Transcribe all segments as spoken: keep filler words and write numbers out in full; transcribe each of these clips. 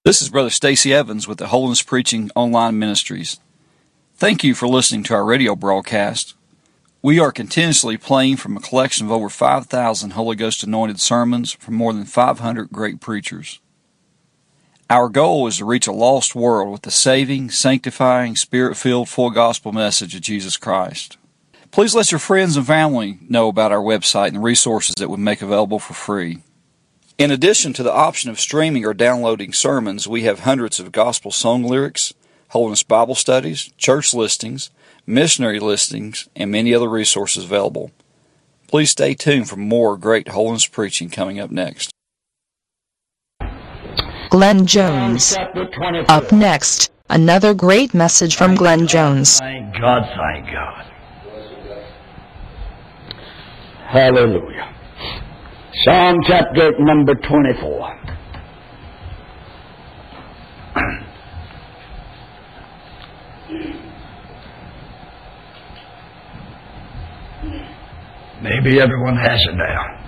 This is Brother Stacy Evans with the Holiness Preaching Online Ministries. Thank you for listening to our radio broadcast. We are continuously playing from a collection of over five thousand Holy Ghost anointed sermons from more than five hundred great preachers. Our goal is to reach a lost world with the saving, sanctifying, spirit-filled, full gospel message of Jesus Christ. Please let your friends and family know about our website and the resources that we make available for free. In addition to the option of streaming or downloading sermons, we have hundreds of gospel song lyrics, Holiness Bible studies, church listings, missionary listings, and many other resources available. Please stay tuned for more great holiness preaching coming up next. Glenn Jones. Up next, another great message from Glenn Jones. Thank God, thank God. Hallelujah. Psalm chapter number twenty-four. Maybe everyone has it now.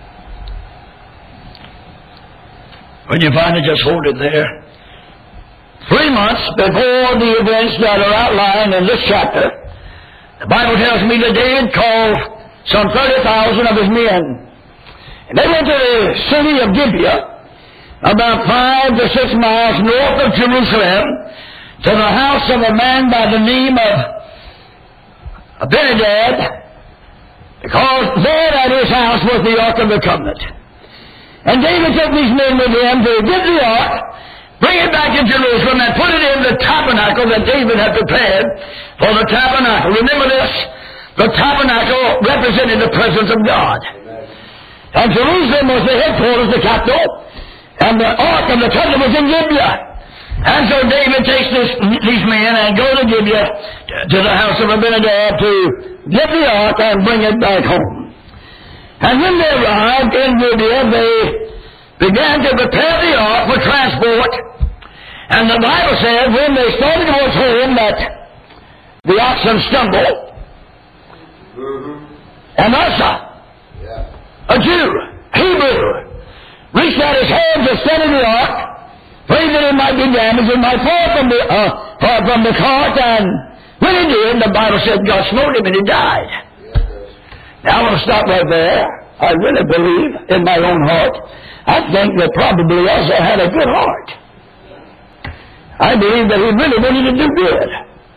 When you find it, just hold it there. Three months before the events that are outlined in this chapter, the Bible tells me that David called some thirty thousand of his men. And they went to the city of Gibeah, about five to six miles north of Jerusalem, to the house of a man by the name of Abinadab, because there at his house was the Ark of the Covenant. And David took these men with him to get the Ark, bring it back to Jerusalem, and put it in the tabernacle that David had prepared for the tabernacle. Remember this, the tabernacle represented the presence of God. And Jerusalem was the headquarters, the capital, and the Ark of the Covenant was in Gibeah. And so David takes this, these men and go to Gibeah, to the house of Abinadab, to get the Ark and bring it back home. And when they arrived in Gibeah, they began to prepare the Ark for transport. And the Bible says when they started towards home that the oxen stumbled. Mm-hmm. And Asa, a Jew, Hebrew, reached out his hand to steady the Ark, prayed that it might be damaged and might fall from the, uh, fall from the cart, and when he did, the Bible said God smote him and he died. Now I want to stop right there. I really believe in my own heart, I think that probably Asa had a good heart. I believe that he really wanted to do good.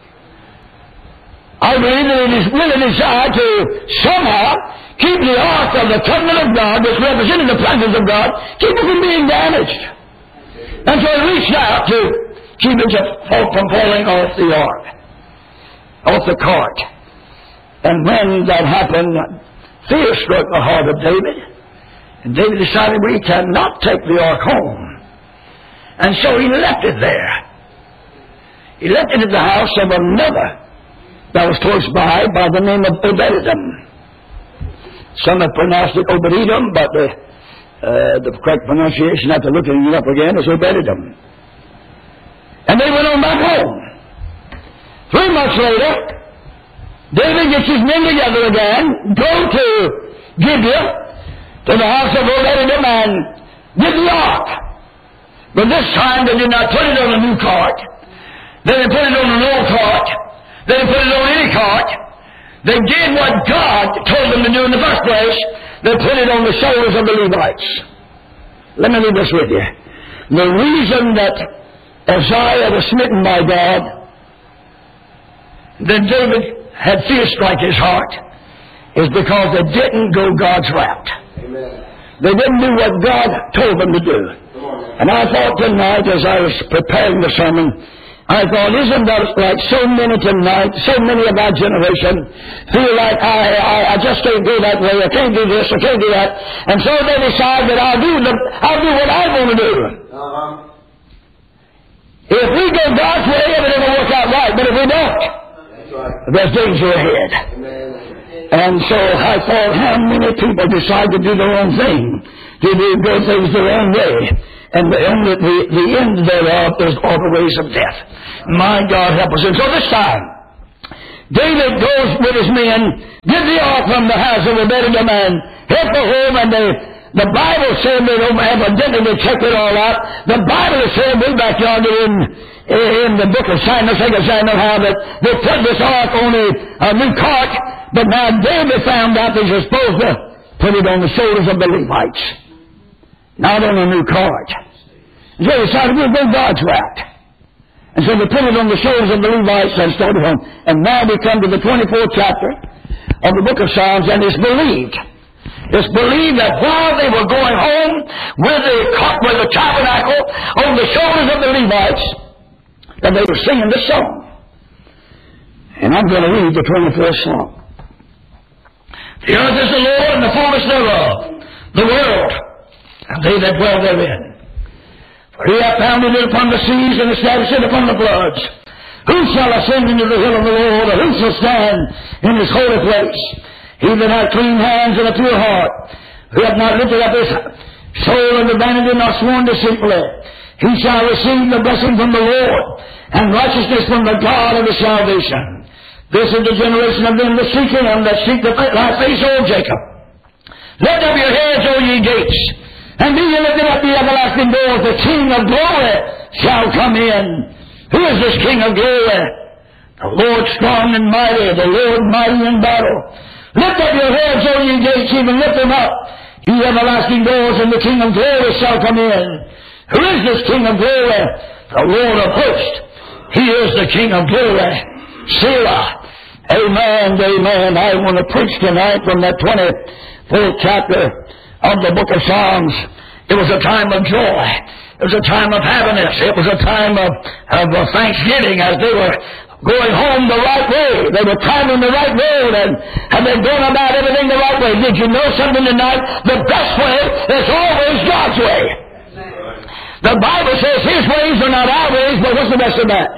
I believe that he really desired to somehow keep the Ark of the Covenant of God, which represented the presence of God, keep it from being damaged. And so he reached out to keep it from falling off the Ark, off the cart. And when that happened, fear struck the heart of David. And David decided we cannot take the Ark home. And so he left it there. He left it at the house of another that was close by, by the name of Obed-Edom. Some have pronounced it Obed-Edom, but the, uh, the correct pronunciation, after looking it up again, is Obed-Edom. And they went on back home. Three months later, David gets his men together again, go to Gibeah, to the house of Obed-Edom, and get the Ark. But this time they did not put it on a new cart. They didn't put it on an old cart. They didn't put it on any cart. They did what God told them to do in the first place. They put it on the shoulders of the Levites. Let me leave this with you. The reason that Uzziah was smitten by God, that David had fear strike his heart, is because they didn't go God's route. Amen. They didn't do what God told them to do. And I thought tonight, as I was preparing the sermon, I thought, isn't that like so many tonight, so many of our generation feel like I, I, I just can't go that way, I can't do this, I can't do that. And so they decide that I'll do, the, I'll do what I want to do. Uh-huh. If we go God's way, everything will work out right. But if we don't, that's right, there's danger ahead. Amen. And so I thought, how many people decide to do their own thing, to do good things their own way. And the, only, the, the end thereof is all the ways of death. My God help us. And so this time, David goes with his men, get the Ark from the house of Obed-Edom, and head for home, and they The Bible said they don't have identity to check it all out. The Bible said way back yonder in, in the book of Samuel, Second Samuel, how that they put this ark on a, a new cart, but now David found out they were supposed to put it on the shoulders of the Levites, not on a new cart. And so they decided to go God's route. And so they put it on the shoulders of the Levites and started on. And now we come to the twenty-fourth chapter of the book of Psalms, and it's believed. It's believed that while they were going home with the, with the tabernacle on the shoulders of the Levites, that they were singing this song. And I'm going to read the twenty-fourth Psalm. The earth is the Lord and the fullness thereof, the world, and they that dwell therein. For he hath founded it upon the seas and established it upon the floods. Who shall ascend into the hill of the Lord, or who shall stand in his holy place? He that hath clean hands and a pure heart, who hath not lifted up his soul unto vanity, nor sworn deceitfully, he shall receive the blessing from the Lord, and righteousness from the God of his salvation. This is the generation of them that seek him, that seek the thy face, O Jacob. Lift up your heads, O ye gates, and be ye lifted up the everlasting doors. The King of glory shall come in. Who is this King of glory? The Lord strong and mighty, the Lord mighty in battle. Lift up your heads, O ye gates, even lift them up, ye everlasting doors, and the King of glory shall come in. Who is this King of glory? The Lord of hosts. He is the King of glory. Selah. Amen, amen. I want to preach tonight from that twenty-fourth chapter of the book of Psalms. It was a time of joy. It was a time of happiness. It was a time of, of thanksgiving as they were going home the right way. They were traveling the right road, and, and they're going about everything the right way. Did you know something tonight? The best way is always God's way. The Bible says his ways are not our ways, but what's the best of that?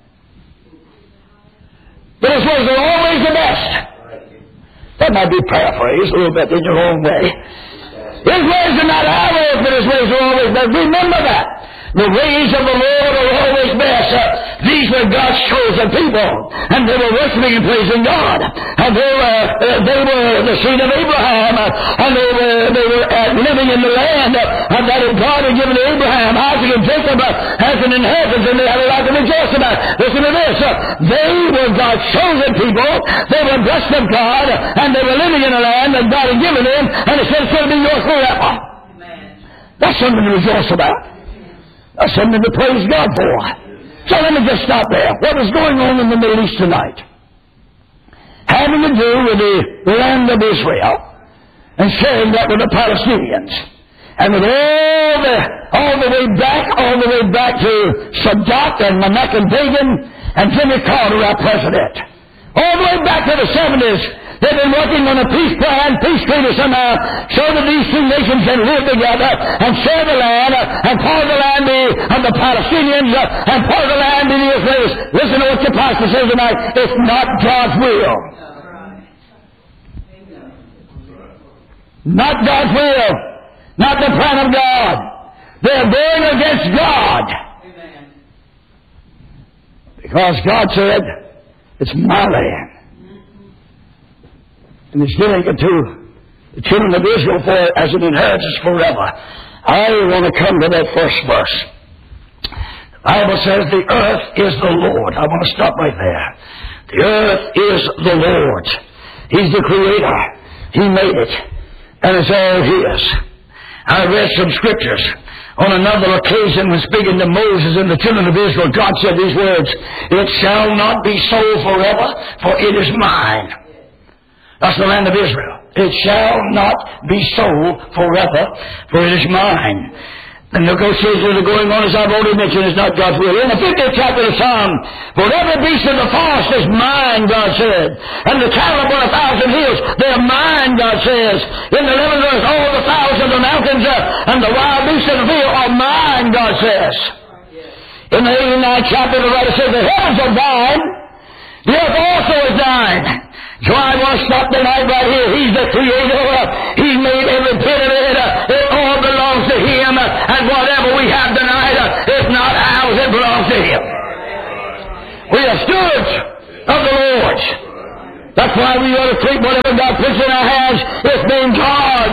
But his ways are always the best. That might be paraphrased a little bit in your own way. His ways are not our ways, but his ways are always best. Remember that. The ways of the Lord are always best. Uh, these were God's chosen people, and they were worshiping and praising God. And they were, uh, they were the seed of Abraham, uh, and they were, they were uh, living in the land uh, that God had given to Abraham, Isaac, and Jacob uh, as an inheritance, and they had a lot to rejoice about. Listen to this. Uh, they were God's chosen people. They were blessed of God, and they were living in a land that God had given them, and it said it's going to be yours forever. That's something to rejoice about. That's something to praise God for. So let me just stop there. What is going on in the Middle East tonight? Having to do with the land of Israel and sharing that with the Palestinians. And with all the, all the way back, all the way back to Sadat and Menachem Begin and Jimmy Carter, our president. All the way back to the seventies. They've been working on a peace plan, peace treaty somehow, so that these two nations can live together and share the land, and part of the land be of the Palestinians, and part of the land be the Israelis. Listen to what your pastor says tonight. It's not God's will. Not God's will. Not the plan of God. They're going against God. Because God said, it's my land. And he's giving it to the children of Israel for as an inheritance forever. I want to come to that first verse. The Bible says the earth is the Lord. I want to stop right there. The earth is the Lord's. He's the Creator. He made it. And it's all His. I read some scriptures. On another occasion when speaking to Moses and the children of Israel, God said these words, "It shall not be so forever, for it is mine." That's the land of Israel. It shall not be so forever, for it is mine. The negotiations are going on, as I've already mentioned, is not God's will. In the fiftieth chapter of Psalm, "For every beast of the forest is mine," God said. "And the cattle upon a thousand hills, they're mine," God says. In the eleventh verse, "All the fowls of the mountains uh, and the wild beasts of the field are mine," God says. In the eighty-ninth chapter, the writer says, "The heavens are thine, the earth also is thine." So I want to stop tonight right here. He's the Creator. Uh, he made every bit of it. Uh, it all belongs to Him. Uh, and whatever we have tonight, uh, it's not ours. It belongs to Him. We are stewards of the Lord's. That's why we ought to treat whatever God puts in our hands. It's been God's.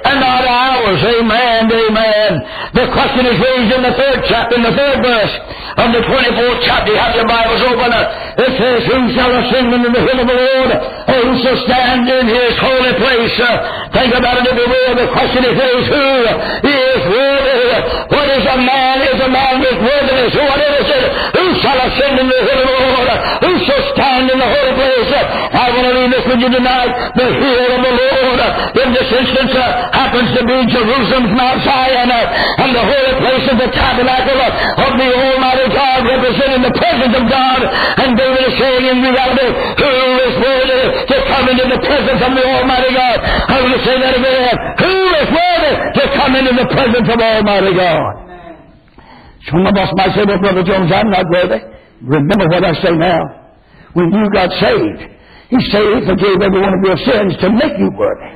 and not ours. Amen, amen. The question is raised in the third chapter, in the third verse of the twenty-fourth chapter. You have your Bibles open. It says, who shall ascend into the hill of the Lord? Or who shall stand in His holy place? Uh, think about it if you will. The question is raised, who is worthy? What is a man? Is a man with worthiness? What is it? Who shall ascend into the hill of the Lord? Who shall stand in the holy place? I want to read this with you tonight. The hill of the Lord, in this instance, uh, happens to be Jerusalem's Mount Zion, uh, and the holy place of the tabernacle uh, of the Almighty God, representing the presence of God. And David is saying in reality, who is worthy to come into the presence of the Almighty God? I want to say that again. Who is worthy to come into the presence of Almighty God? Some of us might say, well, Brother Jones, I'm not worthy. Remember what I say now. When you got saved, He saved, forgave every one of your sins to make you worthy.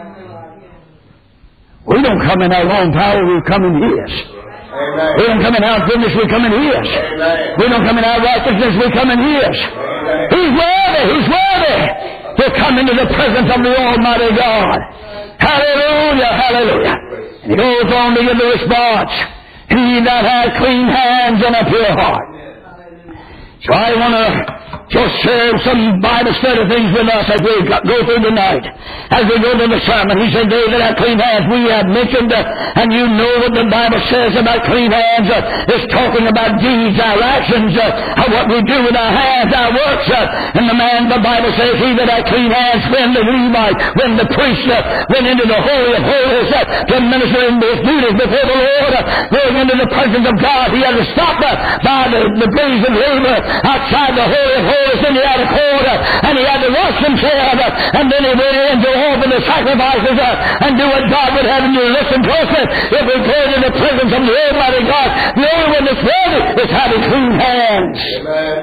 We don't come in our own power, we come in His. Amen. We don't come in our goodness, we come in His. Amen. We don't come in our righteousness, we come in His. Amen. He's worthy, He's worthy to come into the presence of the Almighty God. Hallelujah, hallelujah. And He goes on to give the response. He that hath clean hands and a pure heart. So I want to just share some Bible study things with us as we go through tonight. As we go to the sermon, he said, they that have clean hands, we have mentioned, uh, and you know what the Bible says about clean hands. Uh, it's talking about deeds, our actions, uh, what we do with our hands, our works. Uh, and the man, the Bible says, he that had clean hands, when the Levite, when the priest uh, went into the Holy of Holies uh, to minister in his duties before the Lord, uh, going into the presence of God, he had to stop uh, by the, the brazen river outside the Holy of Holies. And he had a cord, uh, and he had to wash himself, uh, and then he went in to offer the sacrifices uh, and do what God would have him do. Listen closely. If we go into the presence of the Almighty God, the only one that's worthy is having clean hands. Amen.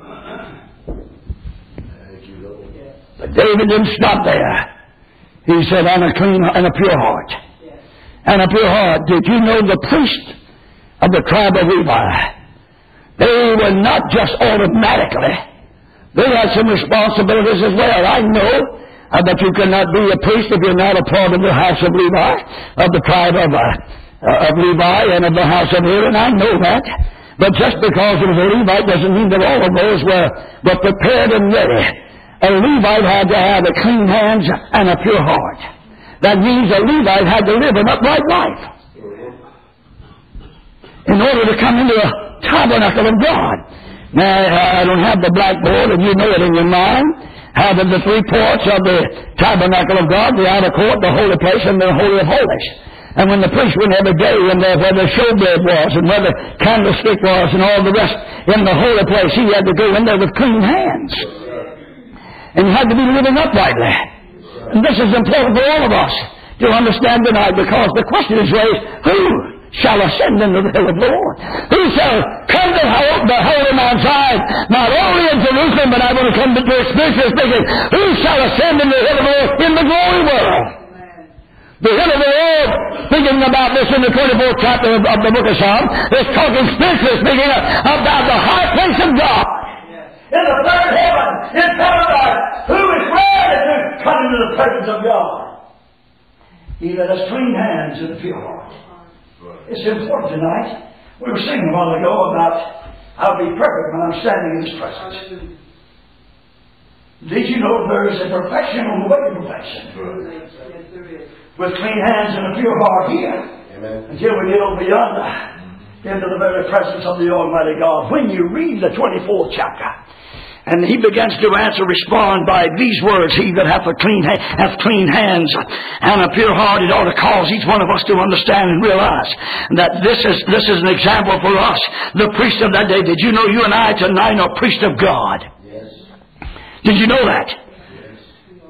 But David didn't stop there. He said, and a clean and a pure heart. And a pure heart. Did you know the priest of the tribe of Levi? They were not just automatically. They had some responsibilities as well. I know uh, that you cannot be a priest if you're not a part of the house of Levi, of the tribe of, uh, uh, of Levi and of the house of Aaron. I know that. But just because it was a Levite doesn't mean that all of those were, were prepared and ready. A Levite had to have a clean hands and a pure heart. That means a Levite had to live an upright life in order to come into the tabernacle of God. Now, I don't have the blackboard, and you know it in your mind. Having the three parts of the tabernacle of God, the outer court, the holy place, and the Holy of Holies. And when the priest went every day in there where the showbread was, and where the candlestick was, and all the rest in the holy place, he had to go in there with clean hands. And he had to be living uprightly. And this is important for all of us to understand tonight, because the question is raised, who shall ascend into the hill of the Lord? Who shall come to the holy Mount Zion, not only in Jerusalem, but I want to come to the spiritual speaking. Who shall ascend into the hill of the Lord in the glory world? The hill of the Lord, speaking about this in the twenty-fourth chapter of, of the book of Psalms, is talking spiritually speaking about the high place of God. In the third heaven, in paradise, who is ready to come into the presence of God? He that has clean hands and a pure heart. It's important tonight. We were singing a while ago about I'll be perfect when I'm standing in His presence. Did you know there is a perfection on the way to perfection? With clean hands and a pure heart here. Amen. Until we get over yonder into the very presence of the Almighty God. When you read the twenty-fourth chapter, and he begins to answer, respond by these words, he that hath a clean ha- hath clean hands and a pure heart. It ought to cause each one of us to understand and realize that this is this is an example for us, the priest of that day. Did you know you and I tonight are priests of God? Yes. Did you know that? Yes.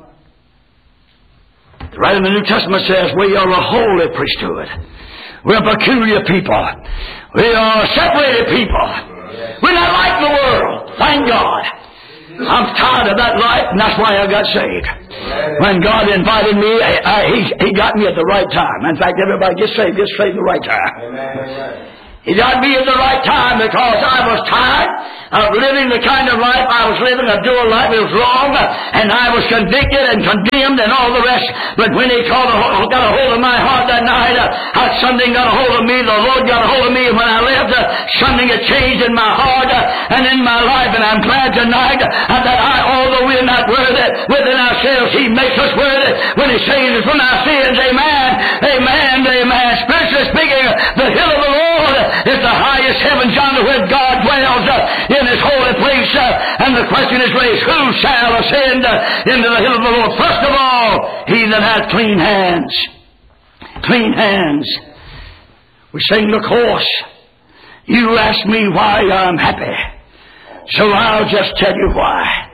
Right in the New Testament says we are a holy priesthood. We're a peculiar people. We are a separated people. Yes. We're not like the world. Thank God. I'm tired of that life, and that's why I got saved. When God invited me, I, I, he, he got me at the right time. In fact, everybody gets saved, gets saved at the right time. He got me at the right time because I was tired of living the kind of life I was living, a dual life. It was wrong, and I was convicted and condemned and all the rest. But when He called a, got a hold of my heart that night, uh, something got a hold of me. The Lord got a hold of me. When I left, uh, something had changed in my heart uh, and in my life. And I'm glad tonight uh, that I, although we're not worthy within ourselves, He makes us worthy when He saves us from our sins. Amen. Amen. Amen. Spiritually speaking, the hill of the Lord is the highest heaven, John, where God dwells uh, in His holy place. Uh, and the question is raised, who shall ascend uh, into the hill of the Lord? First of all, he that has clean hands. Clean hands. We sing the chorus. You ask me why I'm happy. So I'll just tell you why.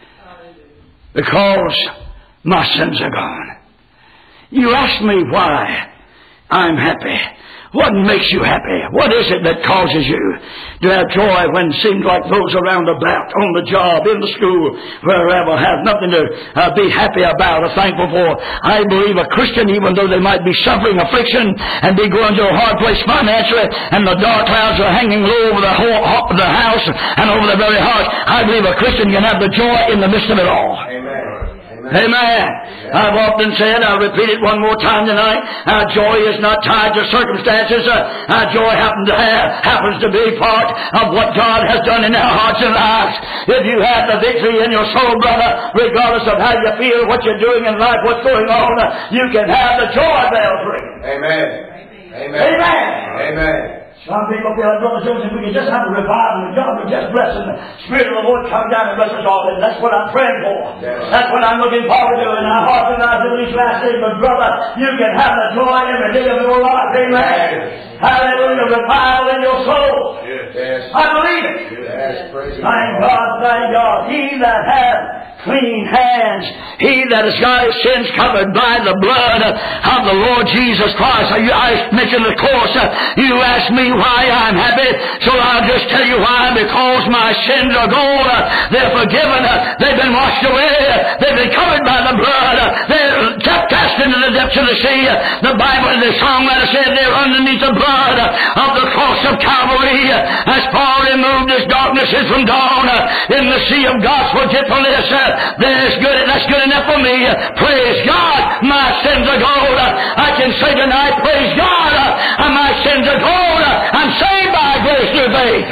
Because my sins are gone. You ask me why I'm happy. What makes you happy? What is it that causes you to have joy when it seems like those around about, on the job, in the school, wherever, have nothing to uh, be happy about or thankful for? I believe a Christian, even though they might be suffering affliction and be going to a hard place financially, and the dark clouds are hanging low over the whole the house and over their very heart, I believe a Christian can have the joy in the midst of it all. Amen. Amen. I've often said, I'll repeat it one more time tonight, our joy is not tied to circumstances. Uh, our joy happens to, have, happens to be part of what God has done in our hearts and lives. If you have the victory in your soul, brother, regardless of how you feel, what you're doing in life, what's going on, uh, you can have the joy bells ringing. Amen. Amen. Amen. Amen. Some people feel like, Brother Jones, if we could just have a revival and God would just bless and the Spirit of the Lord come down and bless us all. And that's what I'm praying for. Yes. That's what I'm looking forward to in our hearts and lives in these last days. But brother, you can have the joy every day of your life. Amen. Yes. Hallelujah. Revival in your soul. Yes. Yes. I believe it. Yes. Praise Thank God, thank God. He that hath clean hands, he that has got his sins covered by the blood of the Lord Jesus Christ. I mentioned the course. You ask me why I'm happy, so I'll just tell you why. Because my sins are gone. They're forgiven. They've been washed away. They've been covered by the blood. They're cast into the depths of the sea. The Bible, the songwriter said, they're underneath the blood of the cross of Calvary. As far removed as darkness is from dawn, in the sea of God's forgetfulness, there's good, that's good enough for me. Praise God, my sins are gone. I can say tonight, praise God, my sins are gone. I'm saved by grace through faith.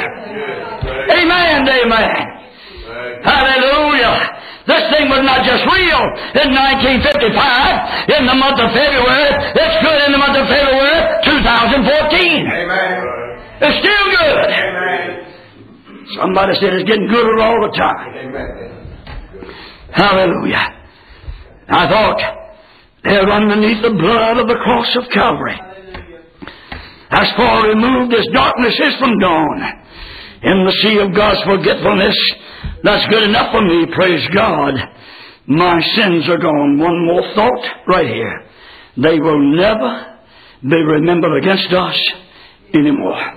Amen, amen. Hallelujah. This thing was not just real in nineteen fifty-five, in the month of February. It's good in the month of February two thousand fourteen. Amen. It's still good. Amen. Somebody said it's getting gooder all the time. Amen. Hallelujah. I thought they're underneath the blood of the cross of Calvary. As far removed as darkness is from dawn, in the sea of God's forgetfulness, that's good enough for me, praise God. My sins are gone. One more thought right here. They will never be remembered against us anymore.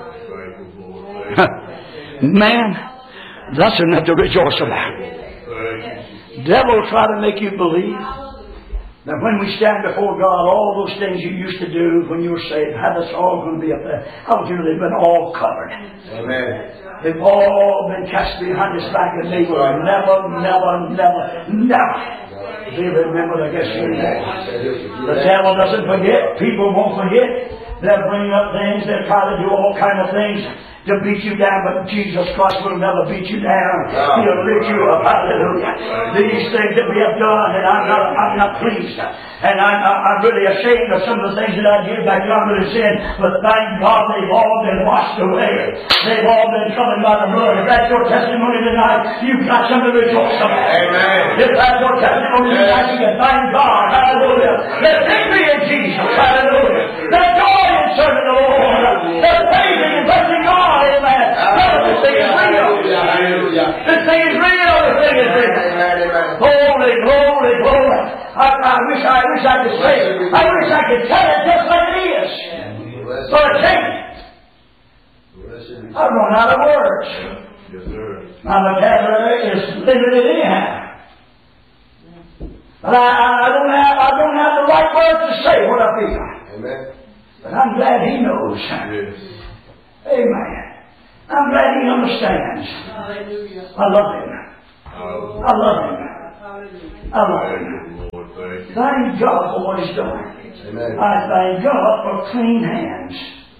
Man, that's enough to rejoice about. Devil try to make you believe that when we stand before God, all those things you used to do when you were saved, how that's all going to be up there. How would you know they've been all covered? Amen. They've all been cast behind his back, and they will never, never, never, never be remembered against you anymore. The devil doesn't forget. People won't forget. They'll bring up things. They'll try to do all kinds of things to beat you down, but Jesus Christ will never beat you down. He'll lift you up. Hallelujah. These things that we have done, and I'm not, I'm not pleased. And I'm, I'm really ashamed of some of the things that I did back yonder in sin, but thank God they've all been washed away. They've all been covered by the blood. If that's your testimony tonight, you've got something to rejoice about. Amen. If that's your testimony tonight, you can thank God. Hallelujah. There's victory in Jesus. Hallelujah. There's joy in serving the Lord. There's praising and blessing God. Amen. This thing is real. This thing is real. This thing is real. Glory, glory, glory. I, I wish I wish I could say it. I wish I could tell it just like it is. But I can't. I've run out of words. Yes, sir. My vocabulary is limited anyhow. But I, I don't have I don't have the right words to say what I feel. Amen. But I'm glad He knows. Yes. Amen. I'm glad He understands. I love Him. I love Him. I love Him. Thank God for what He's done. I thank God for clean hands.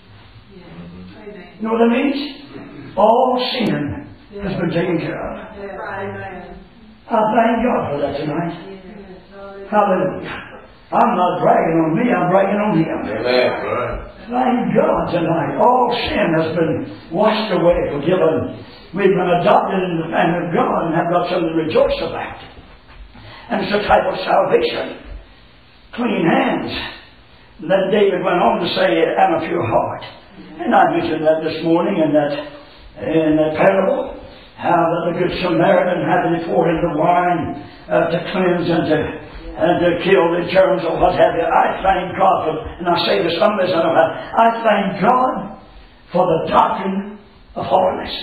You know what that means? All sin has been taken care of. I thank God for that tonight. Hallelujah. I'm not bragging on me, I'm bragging on Him. Thank God tonight. All sin has been washed away, forgiven. We've been adopted into the family of God and have got something to rejoice about. And it's a type of salvation. Clean hands. And then David went on to say, and a pure heart. And I mentioned that this morning in that, in that parable. How that the Good Samaritan had to be poured into wine uh, to cleanse and to and to kill the germs or what have you. I thank God for, and I say this, some of this I don't have, I thank God for the doctrine of holiness.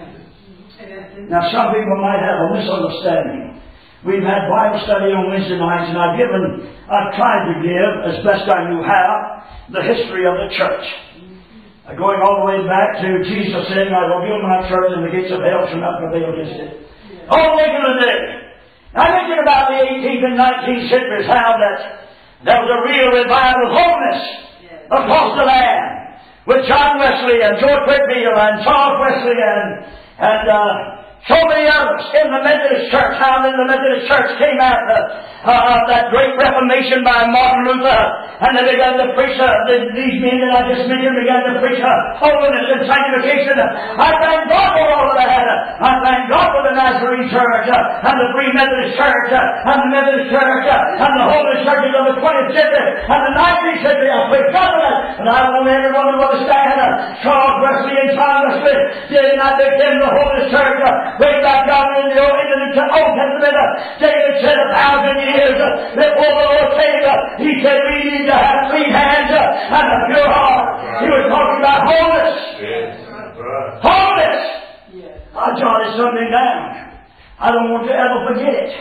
Now some people might have a misunderstanding. We've had Bible study on Wednesday nights, and I've given, I've tried to give, as best I knew how, the history of the church. Uh, going all the way back to Jesus saying, I will build my church and the gates of hell shall not prevail against it. All the way to the day. I mentioned about the eighteenth and nineteenth centuries how that there was a real revival of holiness across the land with John Wesley and George Whitfield and Charles Wesley and, and uh, so many others in the Methodist Church. How in the Methodist Church came out of uh, that great Reformation by Martin Luther, and they began to preach, uh, the, these men that I just mentioned began to preach uh, holiness and sanctification. I thank God for all of that. I thank God for the Nazarene Church uh, and the Free Methodist Church uh, and the Methodist Church uh, and the Holy Churches of the twentieth century and the nineteenth century. I praise God for that. And I want everyone to understand uh, Charles Wesley and John Wesley did not begin the Holy Church uh, way back down in the Old, in the Old Testament. Uh, David said a thousand years uh, before the Lord came, uh, he said we need to have clean hands uh, and a pure heart. He was talking about holiness. Holiness. I jotted something down. I don't want to ever forget it.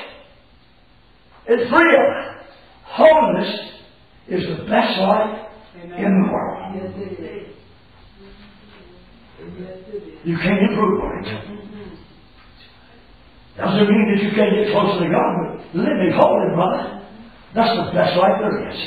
It's real. Holiness is the best life in the world. You can't improve on it. Doesn't mean that you can't get closer to God, but living holy, brother, that's the best life there is.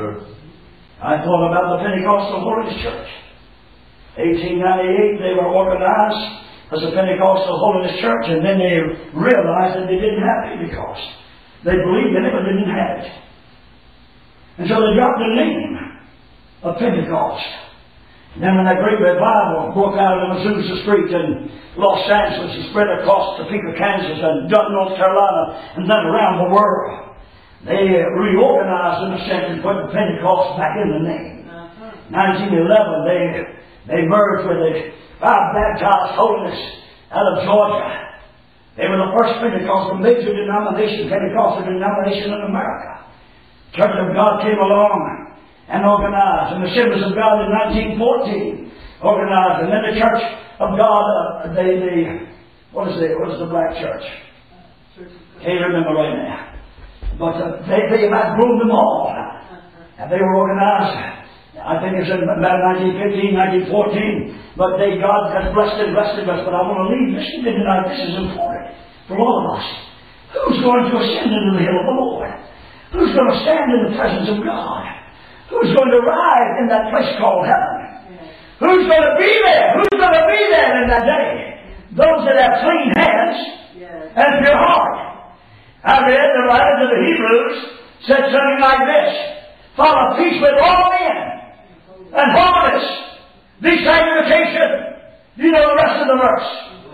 I thought about the Pentecostal Holiness Church. eighteen ninety-eight, they were organized as a Pentecostal Holiness Church, and then they realized that they didn't have Pentecost. They believed in it, but they didn't have it. And so they dropped the name of Pentecost. And then when that great revival broke out in Azusa Street in Los Angeles and spread across Topeka, Kansas and North Carolina and then around the world, they reorganized in a sense and put Pentecost back in the name. nineteen eleven, they, they merged with the Five Baptist Holiness out of Georgia. They were the first Pentecostal major denomination, Pentecostal denomination in America. Church of God came along and organized, and the Assemblies of God in nineteen fourteen organized, and then the Church of God, uh, they, they, what is it? What is the black church? Can't remember right now. But uh, they, they about groomed them all, and they were organized. I think it's in about nineteen fifteen, nineteen fourteen. But they, God has blessed and blessed and blessed. But I want to leave this tonight. This is important for all of us. Who's going to ascend into the hill of the Lord? Who's going to stand in the presence of God? Who's going to ride in that place called heaven? Who's going to be there? Who's going to be there in that day? Those that have clean hands and pure heart. I read the writer to the Hebrews said something like this: follow peace with all men and holiness, be sanctification. You know the rest of the verse.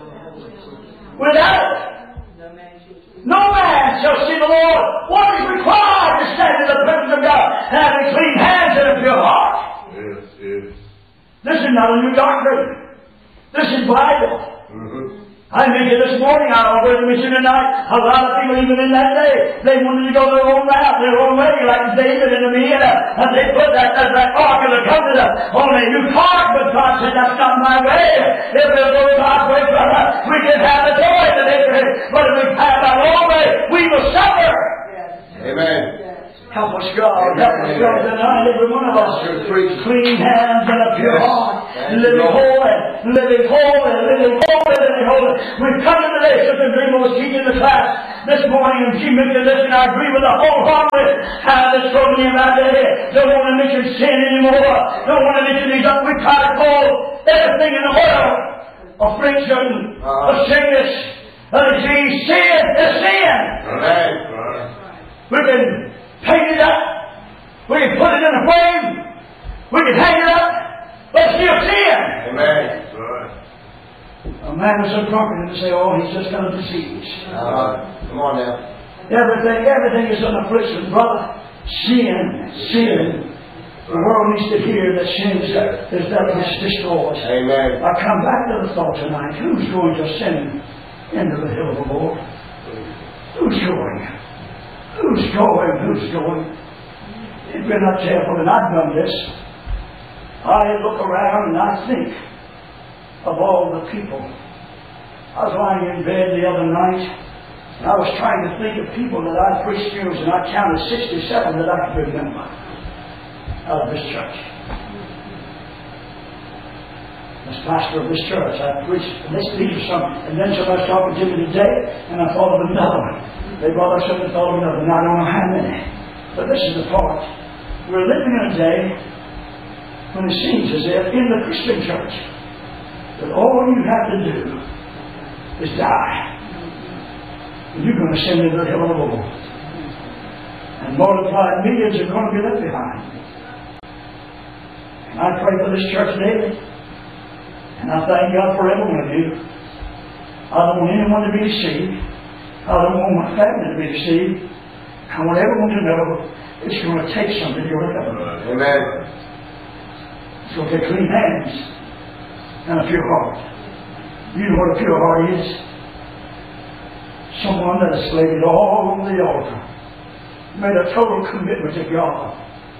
Without it, no man shall see the Lord. What is required to stand in the presence of God? Having clean hands and a pure heart. Yes, yes. This is not a new doctrine. This is Bible. Mm-hmm. I mentioned this morning, I don't know whether to mention tonight, a lot of people even in that day, they wanted to go their own route, their own way, like David and me, and, uh, and they put that, that, that Ark of the Covenant on a new cart, but God said, that's not my way. If we'll go God's way, brother, we can have the joy of the victory, but if we have our own way, we will suffer. Amen. Help us, God. Help us, God, tonight, every one of us. Clean hands and a pure heart. Living holy, living holy, living holy, living holy. We've come to today, Sister Dreamer was teaching the class this morning, and she mentioned this, and I agree with her wholeheartedly. How this told me about that head. Don't want to mention sin anymore. Don't want to mention these up. We try to call everything in the world affliction, a sickness, a disease. Sin is sin. Amen. We can paint it up. We can put it in a frame. We can hang it up. But still sin. Amen. A man is so confident to say, oh, he's just got a disease. Uh, come on now. Everything, everything is an affliction, brother. Sin, sin. The world needs to hear that sin is, is that which destroys. Amen. I come back to the thought tonight. Who's going to send into the hill of the Lord? Who's going? Who's going? Who's going? If we're not careful, and I've done this, I look around and I think of all the people. I was lying in bed the other night, and I was trying to think of people that I'd preached funerals, and I counted sixty-seven that I could remember out of this church. As pastor of this church, I preached, and this leaves some, and then somebody was talking to me today, and I thought of another one. They brought us up and thought of another, and I don't know how many. But this is the part. We're living in a day when it seems as if in the Christian church that all you have to do is die. And you're going to send into the hill of the Lord. And multiplied millions are going to be left behind. And I pray for this church daily. And I thank God for every one of you. I don't want anyone to be deceived. I don't want my family to be deceived. I want everyone to know it's going to take something to go to heaven. Amen. It's going to take clean hands and a pure heart. You know what a pure heart is? Someone that has laid it all on the altar. Made a total commitment to God.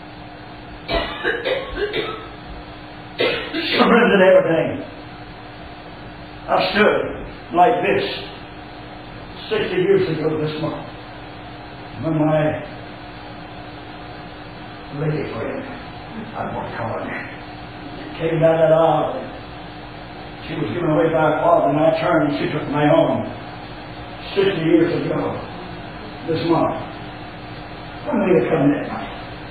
Surrendered everything. I stood like this sixty years ago this month when my lady friend, I won't call her name, came down that aisle. She was given away by her father, and I turned and she took my arm sixty years ago this month. I made a commitment.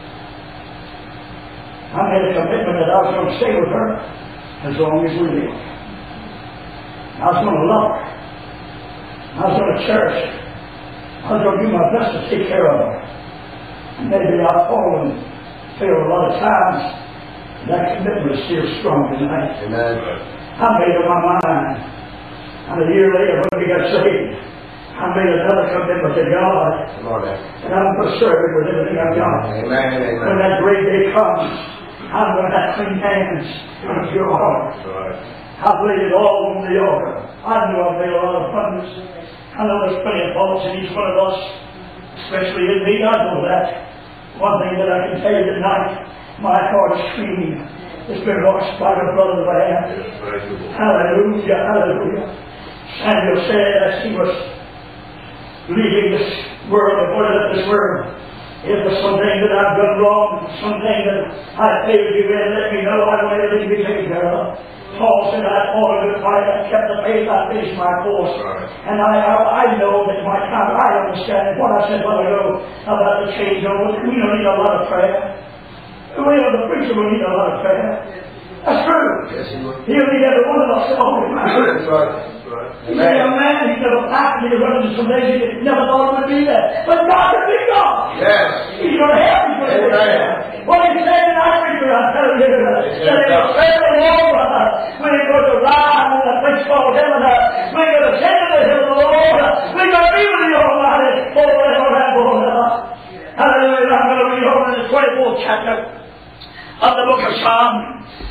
I made a commitment that I was going to stay with her as long as we lived. I was going to love her. I was going to cherish her. I was going to do my best to take care of her. And maybe I've fallen, failed a lot of times. That commitment is still strong tonight. Amen. I made up my mind. And a year later, when we got saved, I made another commitment to God. Come on now. And I'm going to serve Him with everything I've got. Amen. Amen. When that great day comes, I'm going to have clean hands and a pure heart. I've laid it all on the altar. I know I've made a lot of blunders. I know there's plenty of faults in each one of us, especially in me. I know that. One thing that I can tell you tonight, my heart is clean. It's been washed by the blood of the Lamb. Hallelujah, hallelujah. Samuel said as he was leaving this world and going up this world, if there's something that I've done wrong, something that I failed you in, let me know. I want everything to be taken care of. Paul said, I fought a good fight, I kept the faith, I finished my course. And I, I, I know that my time, I understand what I said a while ago about the changeover. We don't need a lot of prayer. We know the preacher will need a lot of prayer. That's true. Yes, he will. He'll need every one of us to open my That's right. That's right. He's a young man, he's never packed me to run into some days, he never thought it would be there. But God can be God. Yes. He's going to help you with it. Amen. What he said tonight, preacher, I tell you, that he will save the Lord, when he goes to ride in the place called heaven, when he goes to send to the hill of the Lord, when he's going to be with the Almighty, forever and forever. Hallelujah. I'm going to read over in the twenty-fourth chapter of the book of Psalm.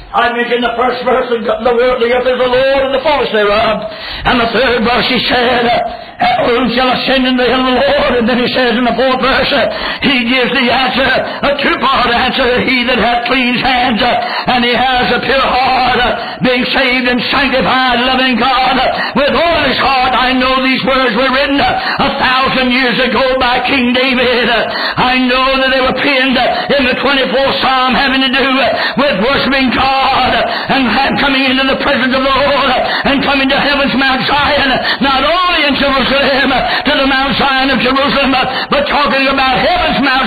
I mentioned the first verse of the world, the earth is the Lord and the fullness thereof. And the third verse he said, who shall ascend into the hill of the Lord? And then he says in the fourth verse, he gives the answer, a two-part answer, he that hath clean hands, and he has a pure heart, being saved and sanctified, loving God with all his heart. I know these words were written a thousand years ago by King David. I know that they were penned in the twenty-fourth Psalm, having to do with worshiping God and coming into the presence of the Lord and coming to heaven's Mount Zion, not only in Jerusalem, to the Mount Zion of Jerusalem, but talking about heaven's Mount